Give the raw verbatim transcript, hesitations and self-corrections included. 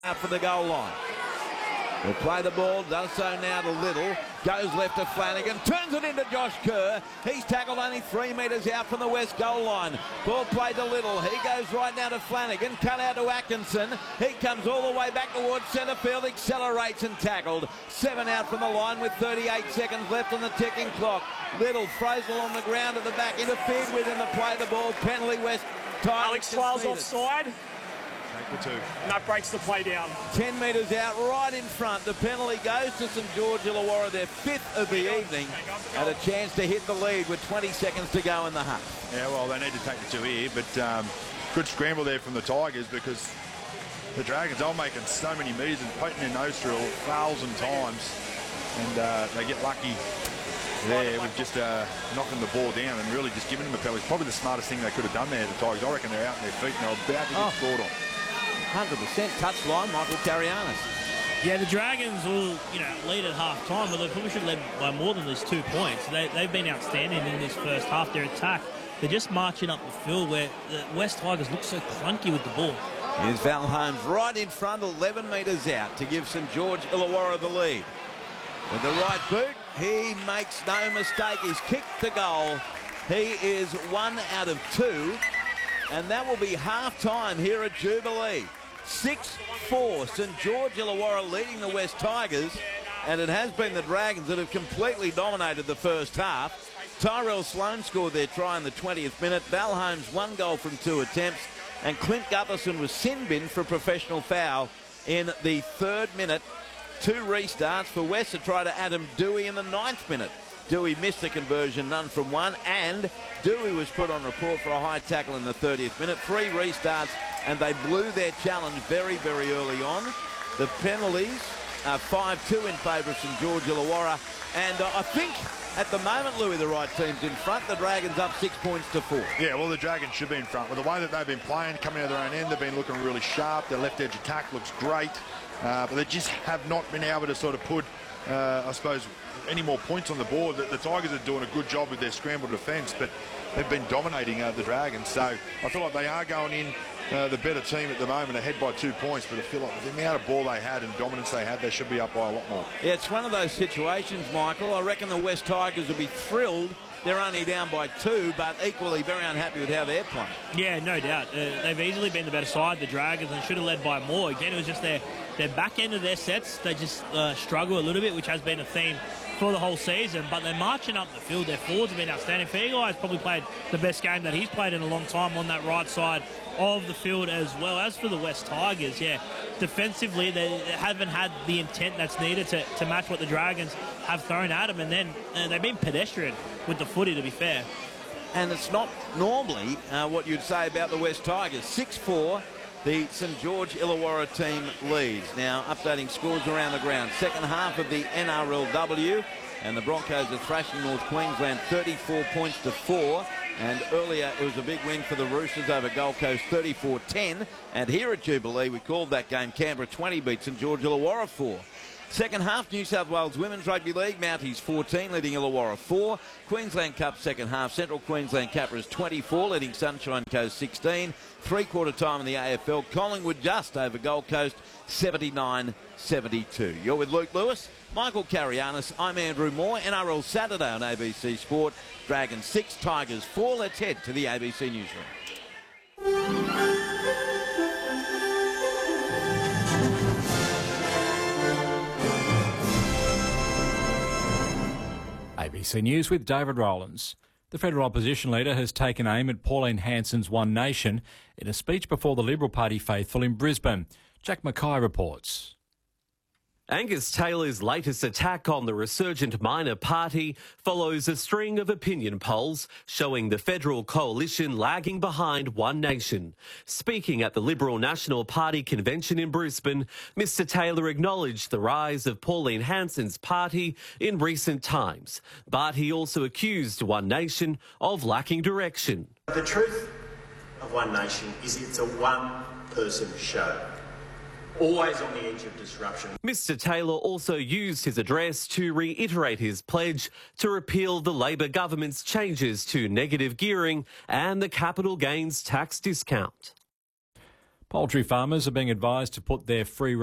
out for the goal line. Will play the ball, does so now to Little, goes left to Flanagan, turns it into Josh Kerr. He's tackled only three metres out from the west goal line. Ball played to Little, he goes right now to Flanagan, cut out to Atkinson. He comes all the way back towards centre field, accelerates and tackled. Seven out from the line with thirty-eight seconds left on the ticking clock. Little throws along the ground at the back, interfered with in the play the ball, penalty West Tigers. Alex Twales offside. Take the two. And that breaks the play down. ten metres out, right in front. The penalty goes to St George Illawarra, their fifth of the evening, and a chance to hit the lead with twenty seconds to go in the half. Yeah, well, they need to take the two here, but um, good scramble there from the Tigers because the Dragons are making so many metres and poking their nose through a thousand times, and uh, they get lucky there with just uh, knocking the ball down and really just giving them a penalty. It's probably the smartest thing they could have done there, the Tigers. I reckon they're out on their feet and they're about to get Oh. scored on. one hundred percent touchline, Michael Carianis. Yeah, the Dragons will, you know, lead at half time, but they probably should lead by more than these two points. They, they've been outstanding in this first half. Their attack, they're just marching up the field where the West Tigers look so clunky with the ball. Here's Val Holmes right in front, eleven metres out to give St George Illawarra the lead. With the right boot, he makes no mistake. He's kicked the goal. He is one out of two, and that will be half-time here at Jubilee. six four, St George Illawarra leading the West Tigers, and it has been the Dragons that have completely dominated the first half. Tyrell Sloan scored their try in the twentieth minute. Val Holmes one goal from two attempts, and Clint Gutherson was sin-binned for a professional foul in the third minute. Two restarts for West to try to Adam Dewey in the ninth minute. Dewey missed the conversion, none from one, and Dewey was put on report for a high tackle in the thirtieth minute. Three restarts, and they blew their challenge very, very early on. The penalties are five two in favour of St George Illawarra, and uh, I think at the moment, Louis, the right team's in front. The Dragons up six points to four. Yeah, well, the Dragons should be in front. With the way that they've been playing, coming out of their own end, they've been looking really sharp. Their left edge attack looks great, uh, but they just have not been able to sort of put, uh, I suppose, any more points on the board. The, the Tigers are doing a good job with their scramble defence, but they've been dominating uh, the Dragons. So I feel like they are going in uh, the better team at the moment, ahead by two points. But I feel like the amount of ball they had and dominance they had, they should be up by a lot more. Yeah, it's one of those situations, Michael. I reckon the West Tigers will be thrilled. They're only down by two, but equally very unhappy with how they're playing. Yeah, no doubt. Uh, they've easily been the better side, the Dragons, and should have led by more. Again, it was just their, their back end of their sets. They just uh, struggle a little bit, which has been a theme for the whole season, but they're marching up the field. Their forwards have been outstanding. Fairguy's probably played the best game that he's played in a long time on that right side of the field as well. As for the West Tigers, yeah, defensively they haven't had the intent that's needed to, to match what the Dragons have thrown at them, and then uh, they've been pedestrian with the footy, to be fair. And it's not normally uh, what you'd say about the West Tigers. six four, the St George Illawarra team leads. Now, updating scores around the ground. Second half of the N R L W, and the Broncos are thrashing North Queensland thirty-four points to four. And earlier, it was a big win for the Roosters over Gold Coast, thirty-four ten. And here at Jubilee, we called that game Canberra twenty beat St George Illawarra four. Second half, New South Wales Women's Rugby League, Mounties fourteen, leading Illawarra four. Queensland Cup second half, Central Queensland Capras twenty-four, leading Sunshine Coast sixteen. Three-quarter time in the A F L, Collingwood just over Gold Coast, seventy-nine seventy-two. You're with Luke Lewis, Michael Carianis, I'm Andrew Moore. N R L Saturday on A B C Sport. Dragons six, Tigers four. Let's head to the A B C Newsroom. A B C News with David Rowlands. The federal opposition leader has taken aim at Pauline Hanson's One Nation in a speech before the Liberal Party faithful in Brisbane. Jack Mackay reports. Angus Taylor's latest attack on the resurgent minor party follows a string of opinion polls showing the federal coalition lagging behind One Nation. Speaking at the Liberal National Party convention in Brisbane, Mr Taylor acknowledged the rise of Pauline Hanson's party in recent times, but he also accused One Nation of lacking direction. The truth of One Nation is it's a one-person show. Always on the edge of disruption. Mr Taylor also used his address to reiterate his pledge to repeal the Labor government's changes to negative gearing and the capital gains tax discount. Poultry farmers are being advised to put their free